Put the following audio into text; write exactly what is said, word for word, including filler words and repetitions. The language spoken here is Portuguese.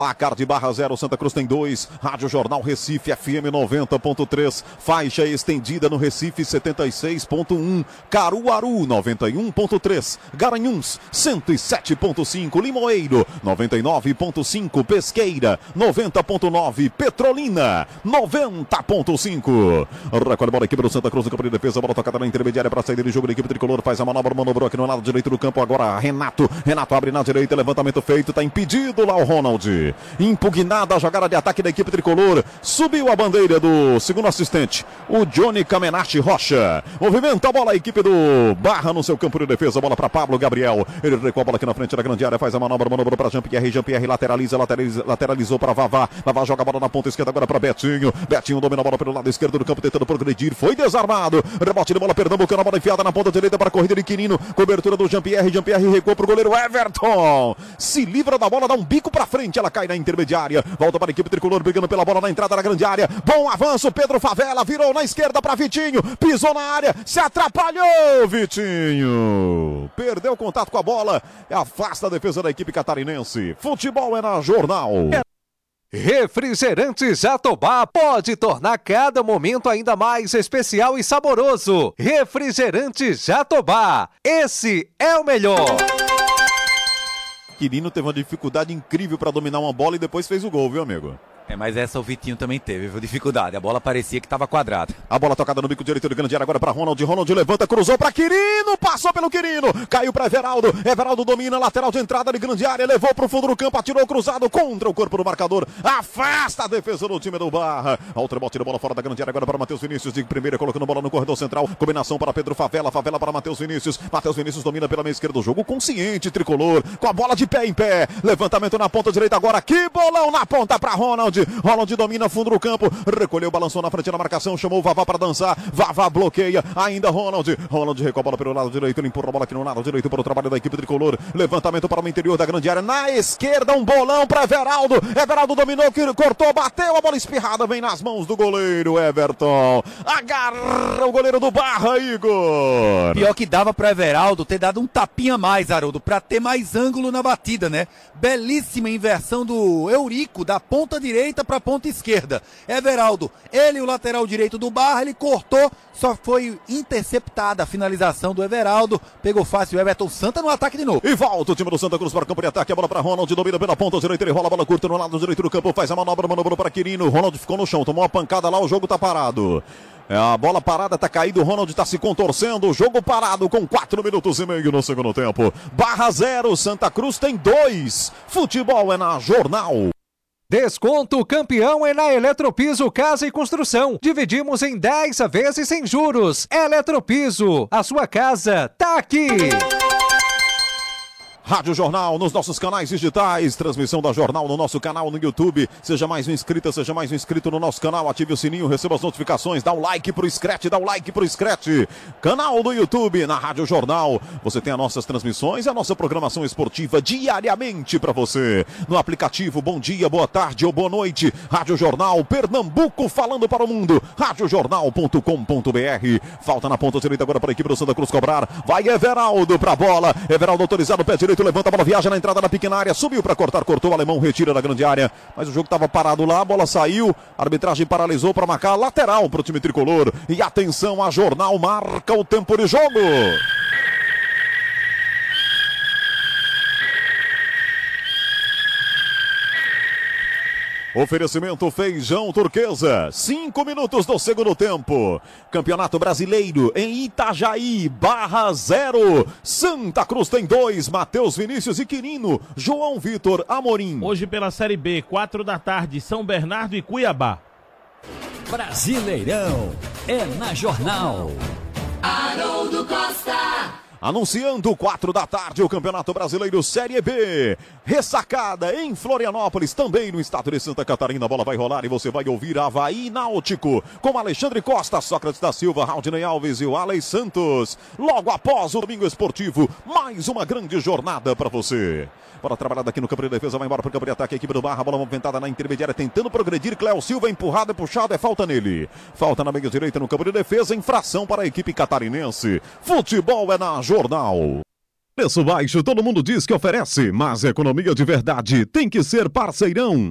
Placar de Barra zero, Santa Cruz tem dois. Rádio Jornal Recife, F M noventa ponto três. Faixa estendida no Recife, setenta e seis ponto um. Caruaru, noventa e um ponto três. Garanhuns, cento e sete ponto cinco. Limoeiro, noventa e nove ponto cinco. Pesqueira, noventa ponto nove. Petrolina, noventa ponto cinco. Recolhe a bola, equipe do Santa Cruz no campo de defesa. Bola tocada na intermediária para sair de jogo da equipe tricolor. Faz a manobra, manobrou aqui no lado direito do campo. Agora Renato. Renato abre na direita, levantamento feito. Está impedido lá o Ronald. Impugnada a jogada de ataque da equipe tricolor. Subiu a bandeira do segundo assistente, o Johnny Camenachi Rocha. Movimenta a bola a equipe do Barra no seu campo de defesa. Bola para Pablo Gabriel. Ele recua a bola aqui na frente da grande área. Faz a manobra, manobrou para Jean-Pierre. Jean-Pierre lateraliza, lateraliza, lateralizou para Vavá. Vavá joga a bola na ponta esquerda agora para Betinho. Betinho domina a bola pelo lado esquerdo do campo, tentando progredir. Foi desarmado. Rebote de bola, Pernambucano. A bola enfiada na ponta direita para a corrida de Quirino. Cobertura do Jean-Pierre. Jean-Pierre recuou para o goleiro Everton. Se livra da bola, dá um bico para frente. Ela cai na intermediária. Volta para a equipe tricolor, brigando pela bola na entrada da grande área. Bom avanço, Pedro Favela. Virou na esquerda para Vitinho. Pisou na área. Se atrapalhou, Vitinho. Perdeu contato com a bola. Afasta a defesa da equipe catarinense. Futebol é na Jornal. Refrigerante Jatobá pode tornar cada momento ainda mais especial e saboroso. Refrigerante Jatobá. Esse é o melhor. Quirino teve uma dificuldade incrível para dominar uma bola e depois fez o gol, viu, amigo? É, mas essa o Vitinho também teve, viu? Dificuldade. A bola parecia que estava quadrada. A bola tocada no bico direito do grande área agora para Ronald. Ronald levanta, cruzou para Quirino, passou pelo Quirino, caiu para Everaldo. Everaldo domina, lateral de entrada de grande área, levou para o fundo do campo, atirou cruzado contra o corpo do marcador. Afasta a defesa do time do Barra. Outro bote de bola fora da grande área agora para Matheus Vinícius de primeira, colocando bola no corredor central. Combinação para Pedro Favela, Favela para Matheus Vinícius. Matheus Vinícius domina pela meia esquerda do jogo, consciente, tricolor, com a bola de pé em pé. Levantamento na ponta direita agora, que bolão na ponta para Ronald. Ronald domina fundo do campo, recolheu, balançou na frente da marcação, chamou o Vavá para dançar. Vavá bloqueia, ainda Ronald. Ronald recua a bola pelo lado direito, ele empurra a bola aqui no lado direito para o trabalho da equipe tricolor. Levantamento para o interior da grande área, na esquerda um bolão para Everaldo. Everaldo dominou, cortou, bateu, a bola espirrada, vem nas mãos do goleiro Everton. Agarra o goleiro do Barra, Igor. Pior que dava para Everaldo ter dado um tapinha a mais, Haroldo, para ter mais ângulo na batida, né? Belíssima inversão do Eurico, da ponta direita para a ponta esquerda. Everaldo, ele o lateral direito do Barra, ele cortou, só foi interceptada a finalização do Everaldo, pegou fácil o Everton Santa no ataque de novo. E volta o time do Santa Cruz para o campo de ataque, a bola para Ronald, domina pela ponta direita, ele rola a bola curta no lado direito do campo, faz a manobra, manobrou para Quirino, Ronald ficou no chão, tomou uma pancada lá, o jogo tá parado. É, a bola parada, tá caído, o Ronald tá se contorcendo, o jogo parado com quatro minutos e meio no segundo tempo. Barra zero, Santa Cruz tem dois. Futebol é na Jornal. Desconto campeão é na Eletropiso Casa e Construção. Dividimos em dez vezes sem juros. Eletropiso, a sua casa tá aqui. Rádio Jornal nos nossos canais digitais, transmissão da Jornal no nosso canal no YouTube. Seja mais um inscrito, seja mais um inscrito no nosso canal, ative o sininho, receba as notificações, dá um like pro Scratch, dá um like pro Scratch. Canal do YouTube na Rádio Jornal. Você tem as nossas transmissões e a nossa programação esportiva diariamente para você. No aplicativo, bom dia, boa tarde ou boa noite. Rádio Jornal, Pernambuco falando para o mundo. rádio jornal ponto com ponto br. Falta na ponta direita agora para a equipe do Santa Cruz cobrar. Vai Everaldo pra bola. Everaldo autorizado, pé direito. Levanta a bola, viaja na entrada da pequena área, subiu para cortar, cortou, o alemão retira da grande área, mas o jogo estava parado lá, a bola saiu, a arbitragem paralisou para marcar lateral para o time tricolor. E atenção, a Jornal marca o tempo de jogo. Oferecimento Feijão Turquesa, cinco minutos do segundo tempo. Campeonato Brasileiro em Itajaí, Barra zero. Santa Cruz tem dois, Matheus Vinícius e Quirino, João Vitor Amorim. Hoje pela Série B, quatro da tarde, São Bernardo e Cuiabá. Brasileirão é na Jornal. Haroldo Costa. Anunciando quatro da tarde o Campeonato Brasileiro Série B. Ressacada em Florianópolis, também no estado de Santa Catarina. A bola vai rolar e você vai ouvir Avaí Náutico com Alexandre Costa, Sócrates da Silva, Raudinei Alves e o Alex Santos. Logo após o Domingo Esportivo, mais uma grande jornada para você. Bola trabalhada aqui no campo de defesa, vai embora para o campo de ataque. A equipe do Barra, bola movimentada na intermediária, tentando progredir. Cléo Silva empurrado, é puxado, é falta nele. Falta na meia direita no campo de defesa, infração para a equipe catarinense. Futebol é na Jornal. Preço baixo, todo mundo diz que oferece, mas economia de verdade tem que ser Parceirão.